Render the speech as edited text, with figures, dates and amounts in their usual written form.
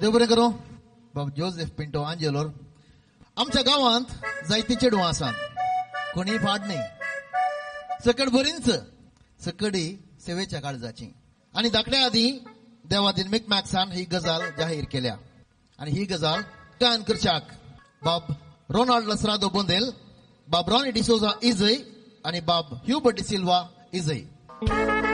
देव बरें करूं. बाब जोसेफ पिंटो आंजेलोर. आमच्या गावांत जायती चेडवां आसात. कोणी फाड न्ही. सकड बरींच सकडी सेवेच्या काळजाची. आणि धाकट्या आधी देवादीन मिक मॅक्सान ही गजाल जाहीर केल्या. आणि ही गजाल गायन करच्याक बाब रोनाल्ड लसरादो बोंदेल, बाब रॉनी डिसोजा इजय आणि बाब ह्यूबर्ट डिसिल्वा इजय.